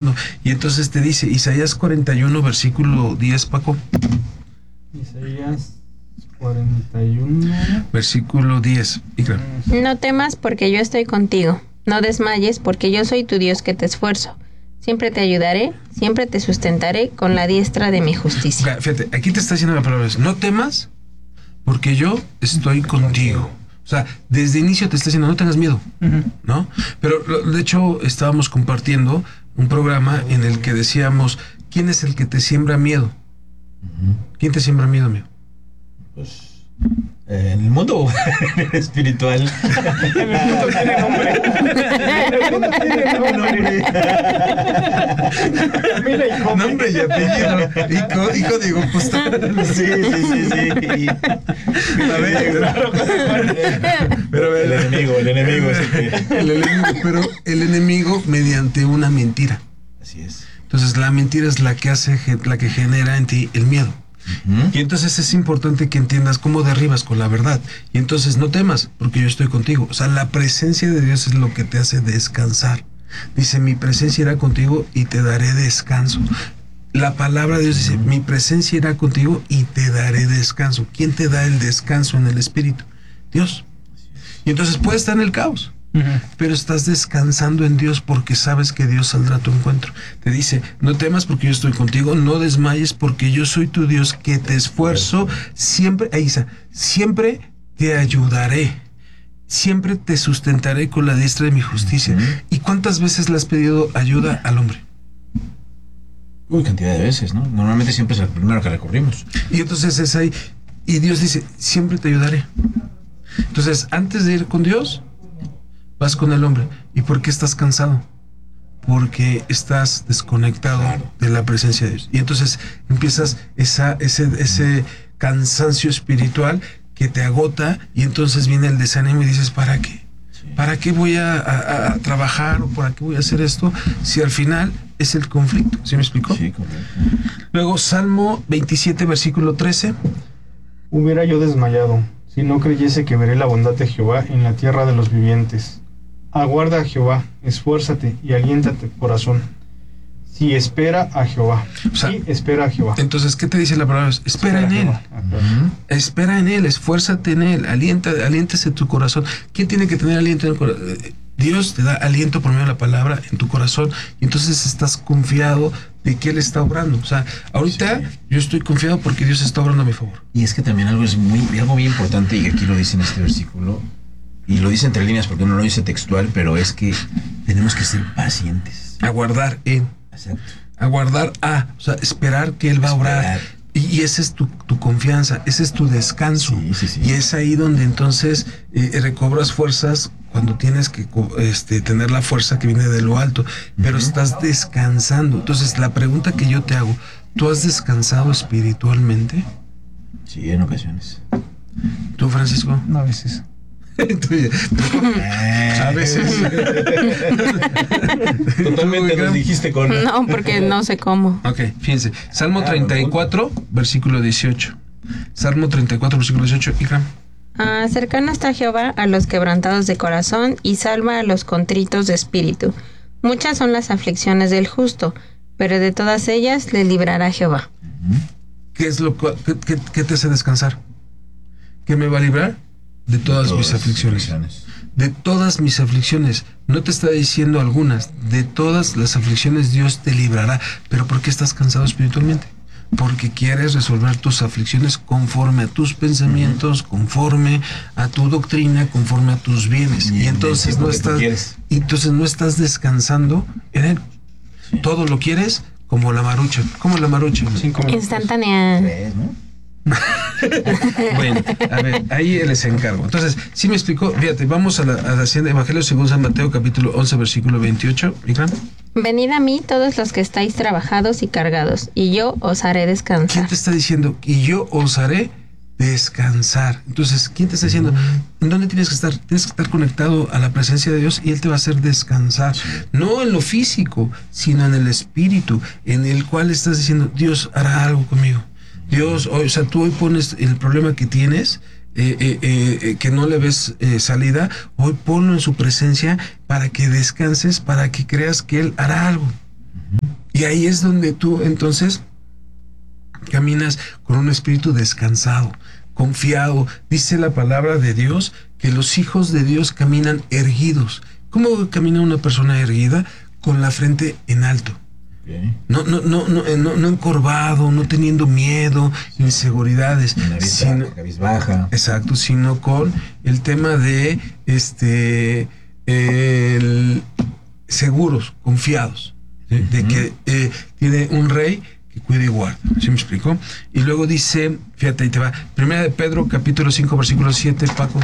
trabajando. Y entonces te dice Isaías 41, versículo 10, Paco. Isaías 41. Versículo 10. Ikra. No temas porque yo estoy contigo. No desmayes porque yo soy tu Dios que te esfuerzo. Siempre te ayudaré, siempre te sustentaré con la diestra de mi justicia. Fíjate, aquí te está diciendo la palabra, no temas porque yo estoy contigo. O sea, desde inicio te está diciendo, no tengas miedo, ¿no? Pero de hecho estábamos compartiendo un programa en el que decíamos, ¿quién es el que te siembra miedo? ¿Quién te siembra miedo, amigo? Pues en el mundo espiritual. En el mundo tiene nombre. En el mundo tiene nombre. Mira, hijo. Nombre y apellido. Y código postal. Sí. A ver, pero el enemigo es el que... el enemigo, pero el enemigo mediante una mentira. Así es. Entonces la mentira es la que hace, la que genera en ti el miedo. Y entonces es importante que entiendas cómo derribas con la verdad. Y entonces no temas, porque yo estoy contigo. O sea, la presencia de Dios es lo que te hace descansar. Dice, mi presencia irá contigo y te daré descanso. La palabra de Dios dice, mi presencia irá contigo y te daré descanso. ¿Quién te da el descanso en el espíritu? Dios. Y entonces puedes estar en el caos, pero estás descansando en Dios porque sabes que Dios saldrá a tu encuentro. Te dice, no temas porque yo estoy contigo, no desmayes porque yo soy tu Dios que te esfuerzo, siempre, ahí está, siempre te ayudaré, siempre te sustentaré con la diestra de mi justicia. ¿Y cuántas veces le has pedido ayuda al hombre? Uy, cantidad de veces, ¿no? Normalmente siempre es el primero que recurrimos. Y entonces es ahí, y Dios dice, siempre te ayudaré. Entonces, antes de ir con Dios, vas con el hombre. ¿Y por qué estás cansado? Porque estás desconectado de la presencia de Dios. Y entonces empiezas ese cansancio espiritual que te agota, y entonces viene el desánimo y dices, ¿para qué? ¿Para qué voy a trabajar o para qué voy a hacer esto? Si al final es el conflicto. ¿Sí me explicó? Sí, correcto. Luego, Salmo 27, versículo 13. Hubiera yo desmayado, si no creyese que veré la bondad de Jehová en la tierra de los vivientes. Aguarda a Jehová, esfuérzate y aliéntate, corazón. Si espera a Jehová. O sea, sí, espera a Jehová. Entonces, ¿qué te dice la palabra? Espera en Él. Espera en Él, esfuérzate en Él, aliéntese tu corazón. ¿Quién tiene que tener aliento en el corazón? Dios te da aliento por medio de la palabra en tu corazón, y entonces estás confiado de que Él está obrando. O sea, ahorita yo estoy confiado porque Dios está obrando a mi favor. Y es que también algo muy importante, y aquí lo dice en este versículo, y lo dice entre líneas porque no lo dice textual, pero es que tenemos que ser pacientes. Aguardar en. Exacto. Aguardar a, o sea, esperar que Él va a obrar. Y esa es tu confianza, ese es tu descanso. Sí. Y es ahí donde entonces recobras fuerzas cuando tienes que tener la fuerza que viene de lo alto, pero estás descansando. Entonces, la pregunta que yo te hago, ¿tú has descansado espiritualmente? Sí, en ocasiones. ¿Tú, Francisco? No, a veces. A veces. Totalmente nos dijiste con... No, porque no sé cómo. Ok, fíjense. Salmo 34, versículo 18. Salmo 34, versículo 18. Ikram. Cercano está Jehová a los quebrantados de corazón y salva a los contritos de espíritu. Muchas son las aflicciones del justo, pero de todas ellas le librará Jehová. ¿Qué es qué te hace descansar? ¿Qué me va a librar? De todas mis aflicciones. De todas mis aflicciones. No te está diciendo algunas. De todas las aflicciones Dios te librará. ¿Pero por qué estás cansado espiritualmente? Porque quieres resolver tus aflicciones conforme a tus pensamientos, conforme a tu doctrina, conforme a tus bienes. Y entonces no estás descansando en Él. Sí. Todo lo quieres como la marucha. ¿Cómo la marucha? Instantánea. ¿No? Bueno, a ver, ahí les encargo. Entonces, sí me explicó. Fíjate, vamos a la Evangelio según San Mateo, capítulo 11, versículo 28. ¿Ikram? Venid a mí todos los que estáis trabajados y cargados, y yo os haré descansar. ¿Quién te está diciendo? Y yo os haré descansar. Entonces, ¿quién te está diciendo? ¿En dónde tienes que estar? Tienes que estar conectado a la presencia de Dios y Él te va a hacer descansar. No en lo físico, sino en el espíritu, en el cual estás diciendo, Dios hará algo conmigo. Dios, o sea, tú hoy pones el problema que tienes, que no le ves salida, hoy ponlo en su presencia para que descanses, para que creas que Él hará algo. Y ahí es donde tú entonces caminas con un espíritu descansado, confiado. Dice la palabra de Dios que los hijos de Dios caminan erguidos. ¿Cómo camina una persona erguida? Con la frente en alto. Okay. No encorvado, no teniendo miedo, inseguridades. Sino, cabizbaja. Exacto, sino con el tema de seguros, confiados, ¿sí? De que tiene un rey que cuida y guarda. ¿Sí me explicó? Y luego dice, fíjate, ahí te va. Primera de Pedro, capítulo 5, versículo 7, Paco.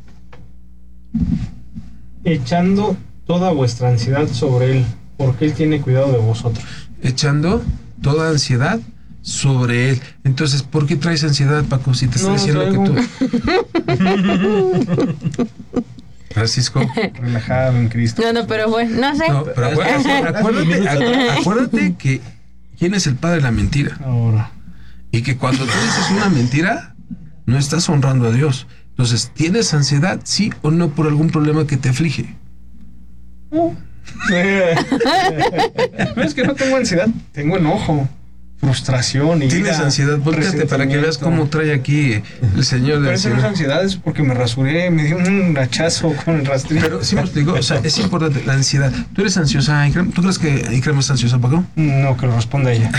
Echando toda vuestra ansiedad sobre él, porque él tiene cuidado de vosotros. Echando toda ansiedad sobre él. Entonces, ¿por qué traes ansiedad, Paco? Si te está diciendo que tú... Francisco. Relajado en Cristo. No, pero bueno, no sé. No, pero acuérdate que ¿quién es el padre de la mentira? Ahora. Y que cuando tú dices una mentira, no estás honrando a Dios. Entonces, ¿tienes ansiedad, sí o no, por algún problema que te aflige? No. Es que no tengo ansiedad, tengo enojo, frustración y ¿tienes ansiedad? Volteate para que veas cómo trae aquí el señor de ansiedad. Pero eso no es ansiedad, es porque me rasuré, me dio un hachazo con el rastrillo. Pero sí me explico, o sea, es importante la ansiedad. ¿Tú eres ansiosa, Ikram? ¿Tú crees que Ikram es ansiosa, Paco? No, que lo responda ella.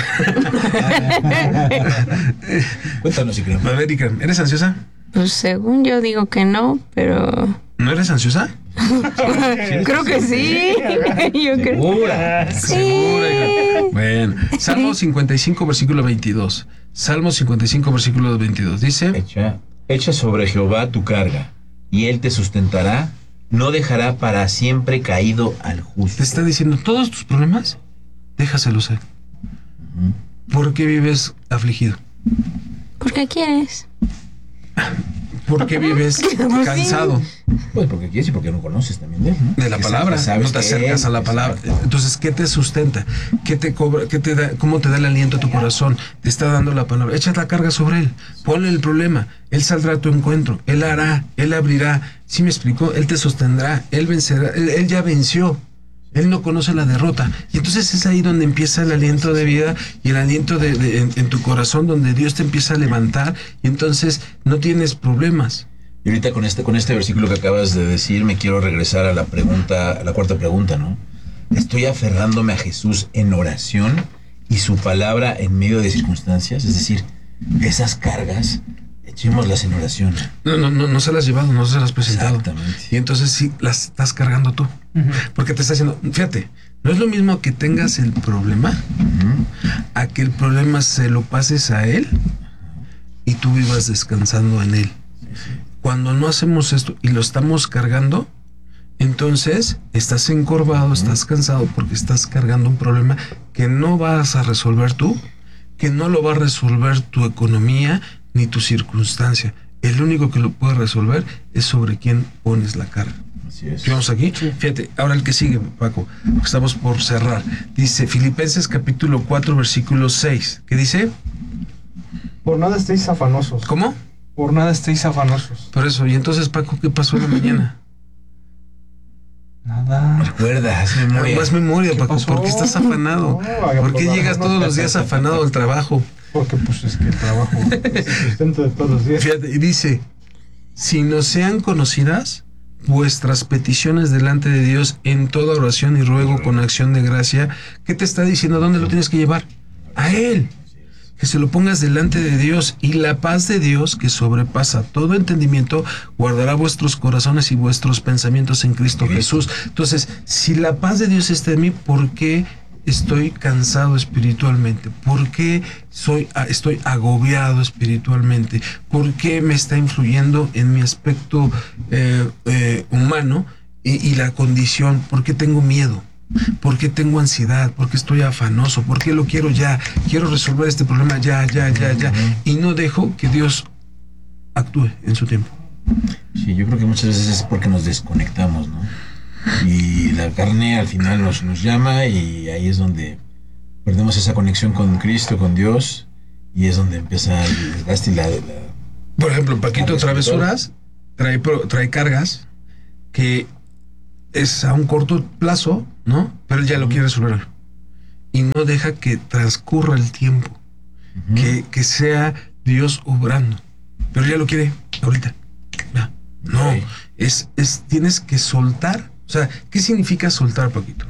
Cuéntanos, Ikram. A ver, Ikram, ¿eres ansiosa? Pues según yo digo que no, pero... ¿No eres ansiosa? Creo que sí. Yo ¿Segura? Sí. Segura. Bueno, Salmo 55, versículo 22. Salmo 55, versículo 22. Dice... Echa sobre Jehová tu carga, y él te sustentará, no dejará para siempre caído al justo. Te está diciendo, todos tus problemas, déjaselos a él. ¿Por qué vives afligido? ¿Por qué quieres? ¿Por qué vives cansado? Pues porque quieres y porque no conoces también de él, ¿no? De la palabra, no te acercas a la palabra. Entonces, ¿qué te sustenta? ¿Qué te cobra? ¿Qué te da? ¿Cómo te da el aliento a tu corazón? Te está dando la palabra. Echa la carga sobre él. Ponle el problema. Él saldrá a tu encuentro. Él hará. Él abrirá. ¿Sí me explicó? Él te sostendrá. Él vencerá. Él ya venció. Él no conoce la derrota. Y entonces es ahí donde empieza el aliento de vida y el aliento en tu corazón, donde Dios te empieza a levantar y entonces no tienes problemas. Y ahorita con este versículo que acabas de decir, me quiero regresar a la cuarta pregunta, ¿no? Estoy aferrándome a Jesús en oración y su palabra en medio de circunstancias, es decir, esas cargas, echémoslas en oración. No se las has llevado, no se las has presentado. Exactamente. Y entonces sí, las estás cargando tú. Porque te está haciendo, fíjate, no es lo mismo que tengas el problema, a que el problema se lo pases a él y tú vivas descansando en él. Cuando no hacemos esto y lo estamos cargando, entonces estás encorvado, estás cansado porque estás cargando un problema que no vas a resolver tú, que no lo va a resolver tu economía ni tu circunstancia. El único que lo puede resolver es sobre quién pones la carga. Así es. ¿Vamos aquí? Sí. Fíjate, ahora el que sigue, Paco, estamos por cerrar. Dice Filipenses capítulo 4, versículo 6. ¿Qué dice? Por nada estéis afanosos. ¿Cómo? Por nada estéis afanosos. Por eso, y entonces, Paco, ¿qué pasó en la mañana? Nada. Recuerda, haz memoria. Haz memoria, Paco. ¿Por qué estás afanado? ¿Por qué llegas todos los días afanado al trabajo? Porque pues es que el trabajo es el sustento de todos los días. Fíjate, y dice, si no sean conocidas vuestras peticiones delante de Dios en toda oración y ruego con acción de gracia. ¿Qué te está diciendo? ¿Dónde lo tienes que llevar? A Él. Que se lo pongas delante de Dios, y la paz de Dios, que sobrepasa todo entendimiento, guardará vuestros corazones y vuestros pensamientos en Cristo Jesús. Entonces, si la paz de Dios está en mí, ¿por qué estoy cansado espiritualmente? ¿Por qué estoy agobiado espiritualmente? ¿Por qué me está influyendo en mi aspecto humano y la condición? ¿Por qué tengo miedo? ¿Por qué tengo ansiedad? ¿Por qué estoy afanoso? ¿Por qué lo quiero ya? Quiero resolver este problema ya. Y no dejo que Dios actúe en su tiempo. Sí, yo creo que muchas veces es porque nos desconectamos, ¿no? Y la carne al final nos llama, y ahí es donde perdemos esa conexión con Cristo, con Dios, y es donde empieza el desgaste y la... Por ejemplo, Paquito Travesuras trae cargas que es a un corto plazo, ¿no? Pero él ya lo quiere resolver. y no deja que transcurra el tiempo, que sea Dios obrando. Pero ya lo quiere ahorita. Ya. No, Ok. tienes que soltar. O sea, ¿qué significa soltar, Paquito?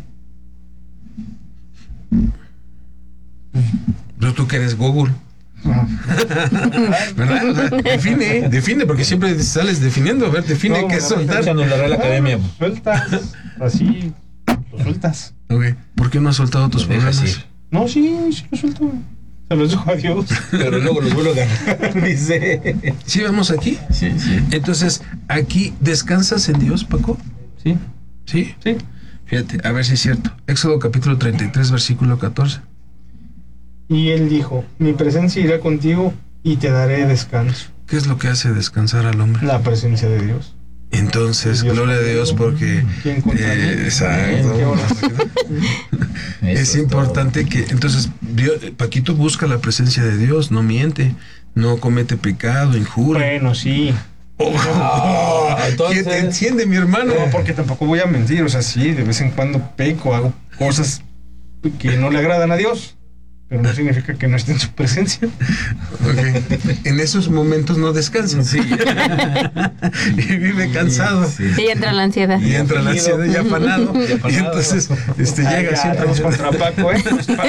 Pero tú que eres Google, ¿verdad? O sea, define, porque siempre sales definiendo. A ver, define No, qué es soltar. Escuchando la Real Academia. Sueltas, así, lo sueltas. Ok. ¿Por qué no has soltado tus Los dejas problemas? ir. No, sí lo suelto. Se los dejo a Dios. Pero luego los vuelvo a ganar, dice. ¿Sí vamos aquí? Sí. Entonces, aquí, ¿descansas en Dios, Paco? Sí, ¿Sí? sí. Fíjate, a ver si es cierto. Éxodo capítulo 33, versículo 14. Y él dijo, mi presencia irá contigo y te daré descanso. ¿Qué es lo que hace descansar al hombre? La presencia de Dios. Entonces, Dios gloria a Dios porque... ¿Quién contra mí? Exacto. Qué bueno. Es Eso importante que... Entonces, Paquito busca la presencia de Dios, no miente, no comete pecado, injuria. Bueno, sí. entonces- ¿Quién te entiende, mi hermano? No, porque tampoco voy a mentir. O sea, sí, de vez en cuando peco, hago cosas que no le agradan a Dios. Pero no significa que no esté en su presencia. Ok. En esos momentos no descansa. Sí. Y vive cansado. Sí. Y entra la ansiedad. Y entra la ansiedad ya afanado. Ya afanado. Y entonces Ay, llega ya, siempre. vamos contra Paco, ¿eh?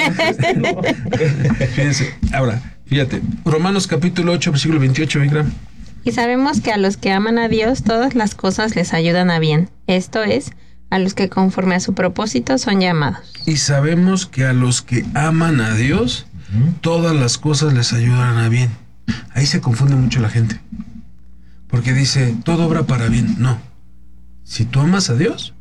Fíjense, ahora, fíjate. Romanos capítulo 8, versículo 28, Vikram. Y sabemos que a los que aman a Dios todas las cosas les ayudan a bien. Esto es, a los que conforme a su propósito son llamados. Y sabemos que a los que aman a Dios, todas las cosas les ayudan a bien. Ahí se confunde mucho la gente. Porque dice, todo obra para bien. No. Si tú amas a Dios,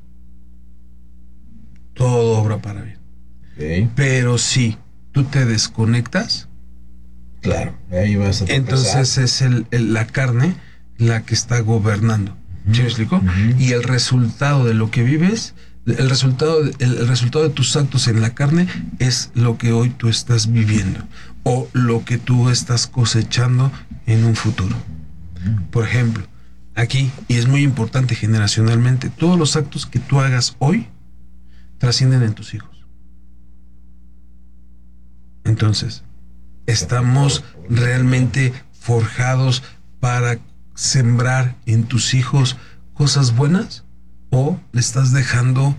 todo obra para bien. Ok, Pero si tú te desconectas, claro, ahí vas a entonces es la carne la que está gobernando. ¿Sí me explico? Y el resultado de lo que vives, el resultado de tus actos en la carne es lo que hoy tú estás viviendo o lo que tú estás cosechando en un futuro. Por ejemplo, aquí, y es muy importante generacionalmente, todos los actos que tú hagas hoy trascienden en tus hijos. Entonces, estamos realmente forjados para sembrar en tus hijos cosas buenas, o le estás dejando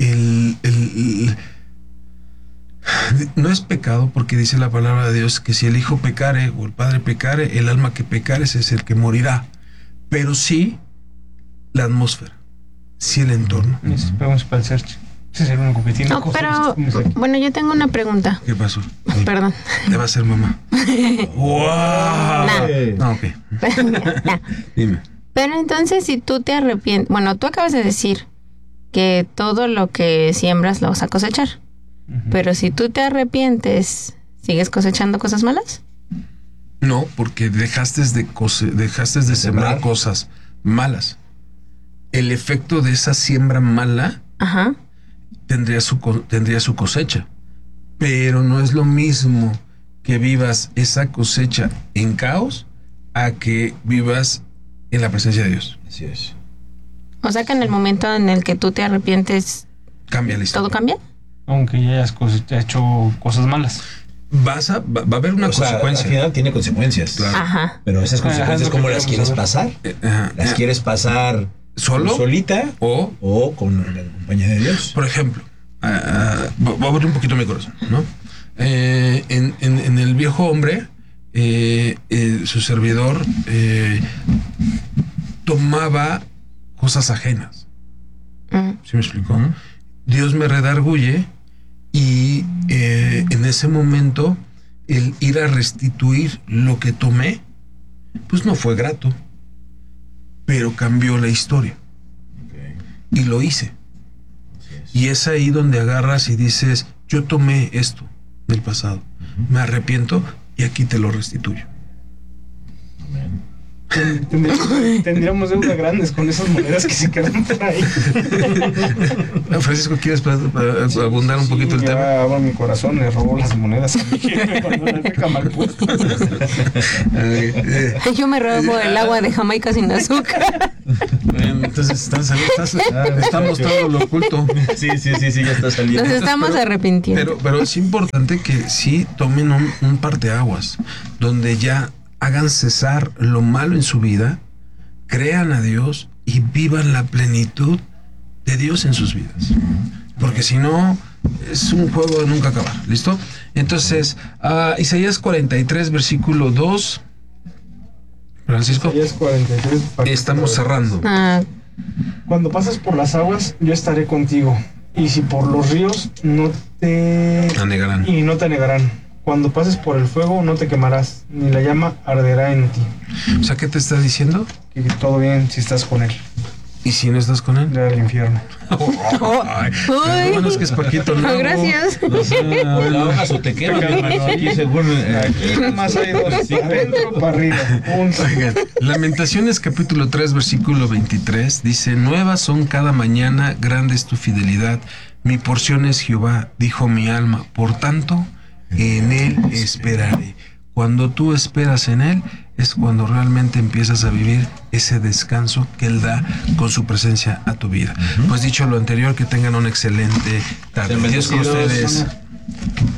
no es pecado, porque dice la palabra de Dios que si el hijo pecare o el padre pecare, el alma que pecare ese es el que morirá, pero sí la atmósfera, sí el entorno. Vamos para el search. Ese es el único que tiene No, cosas. pero Como dice aquí. bueno, yo tengo una pregunta. ¿Qué pasó? Perdón. Te va a ser mamá. ¡Wow! No, ok. No. Dime. Pero entonces, si tú te arrepientes, bueno, tú acabas de decir que todo lo que siembras lo vas a cosechar. Pero si tú te arrepientes, ¿sigues cosechando cosas malas? No, porque dejaste de sembrar cosas malas. El efecto de esa siembra mala Ajá. tendría su cosecha. Pero no es lo mismo que vivas esa cosecha en caos a que vivas en la presencia de Dios. Así es. O sea que en el momento en el que tú te arrepientes, Cambia la historia. ¿todo cambia? Aunque ya hayas hecho cosas malas. Va a haber una O sea, consecuencia. al final tiene consecuencias. Claro. Ajá. Pero esas consecuencias, es lo que ¿cómo las queremos quieres saber. pasar? ¿Las quieres pasar ¿Solo? solita O, o con la compañía de Dios? por ejemplo, voy a abrir un poquito mi corazón, ¿no? En el viejo hombre, su servidor tomaba cosas ajenas. ¿Sí me explicó? Dios me redarguye y en ese momento el ir a restituir lo que tomé, pues no fue grato, pero cambió la historia y lo hice. Y es ahí donde agarras y dices, yo tomé esto del pasado, me arrepiento y aquí te lo restituyo. Tendríamos deudas grandes con esas monedas que se quedan por ahí. Francisco, ¿quieres abundar un poquito el tema? Abro mi corazón, le robo las monedas a mi jefe cuando las deja mal puestas. Yo me robo el agua de Jamaica sin azúcar. Bueno, entonces está mostrando lo oculto. Sí, ya está saliendo. Nos estamos arrepintiendo. Pero es importante que sí tomen un parteaguas, donde ya hagan cesar lo malo en su vida, crean a Dios y vivan la plenitud de Dios en sus vidas. Porque si no, es un juego de nunca acabar. ¿Listo? Entonces, Isaías 43, versículo 2. Francisco. Isaías 43. Estamos cerrando. Cuando pases por las aguas, yo estaré contigo. Y si por los ríos, no te anegarán. Y no te anegarán. Cuando pases por el fuego, no te quemarás, ni la llama arderá en ti. O sea, ¿qué te está diciendo? Que todo bien si estás con él. ¿Y si no estás con él? Ir al infierno. Lo bueno es que es Paquito, ¿no? Gracias. La hojas o te queman, hermano. Aquí según aquí más hay dos, adentro para arriba. Punto. Lamentaciones capítulo 3, versículo 23 dice: nuevas son cada mañana, grande es tu fidelidad. Mi porción es Jehová, dijo mi alma. Por tanto, en él esperaré. Cuando tú esperas en él, es cuando realmente empiezas a vivir ese descanso que él da con su presencia a tu vida. Pues dicho lo anterior, que tengan una excelente tarde. Dios con ustedes.